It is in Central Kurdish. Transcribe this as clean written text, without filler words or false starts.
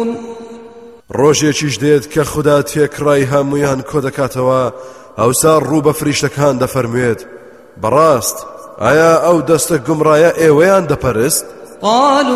يعدلون ڕۆژێکیش دێت کە خوددا تێکڕای هەموویان کۆ دەکاتەوە ئەوسا ڕوو بە فریشتەکان دەفەرموێت بەڕاست ئایا ئەو دەستە گومڕایە ئێوەیان دەپەرست؟